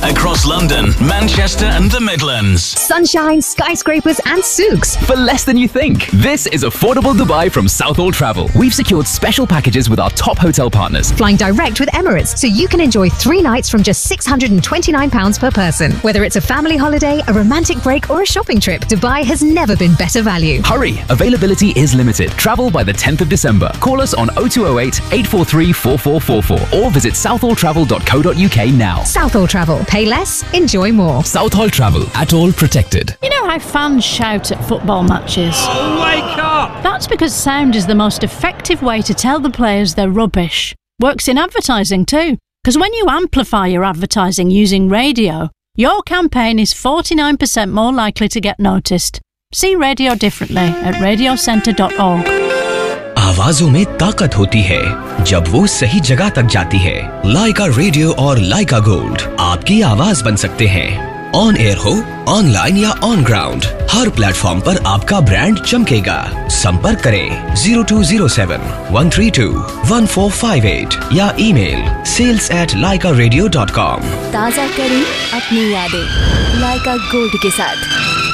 across London, Manchester and the Midlands. Sunshine, skyscrapers and souks. For less than you think. This is affordable Dubai from Southall Travel. We've secured special packages with our top hotel partners. Flying direct with Emirates, so you can enjoy 3 nights from just £629 per person. Whether it's a family holiday, a romantic break or a shopping trip, Dubai has never been better value. Hurry, availability is limited. Travel by the 10th of December. Call us on 0208 843 4444 or visit southalltravel.co.uk now. Southall Travel. Pay less, enjoy more. Southall Travel, at all protected. You know how fans shout at football matches? Oh, wake up! That's because sound is the most effective way to tell the players they're rubbish. Works in advertising too. Because when you amplify your advertising using radio, your campaign is 49% more likely to get noticed. See radio differently at radiocentre.org. आवाजों में ताकत होती है जब वो सही जगह तक जाती है। लाइका रेडियो और लाइका गोल्ड आपकी आवाज बन सकते हैं। ऑन एयर हो, ऑनलाइन या ऑन ग्राउंड, हर प्लेटफॉर्म पर आपका ब्रांड चमकेगा। संपर्क करें 0207 132 1458 या ईमेल sales@laikaradio.com। ताज़ा करें अपनी यादें लाइका गोल्ड के साथ।